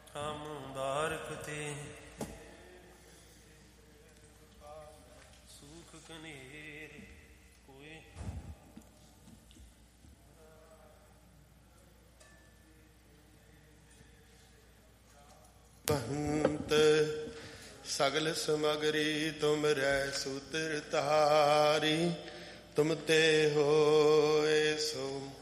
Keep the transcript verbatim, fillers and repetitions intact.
ਹਮ ਬਾਰਕ ਤੇ ਸੁਖ ਕਨੇਰ ਕੋਏ। ਬੰਤ ਸਗਲ ਸਮਗਰੀ ਤੁਮਰੈ ਸੂਤਰ ਧਾਰੀ, ਤੁਮ ਤੇ ਹੋਏ ਸੋ